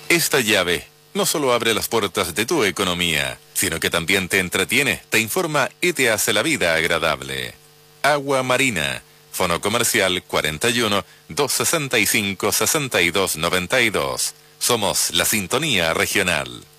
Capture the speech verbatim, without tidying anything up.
Esta llave no solo abre las puertas de tu economía, sino que también te entretiene, te informa y te hace la vida agradable. Agua Marina. Fono comercial cuarenta y uno, doscientos sesenta y cinco, sesenta y dos noventa y dos. Somos la sintonía regional.